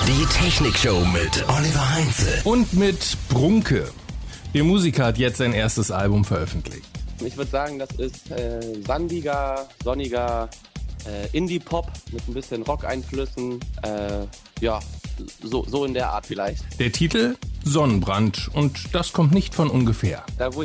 Die Technikshow mit Oliver Heinze. Und mit Brunke. Der Musiker hat jetzt sein erstes Album veröffentlicht. Ich würde sagen, das ist sandiger, sonniger Indie-Pop mit ein bisschen Rock-Einflüssen. So in der Art vielleicht. Der Titel? Sonnenbrand. Und das kommt nicht von ungefähr. Da, wo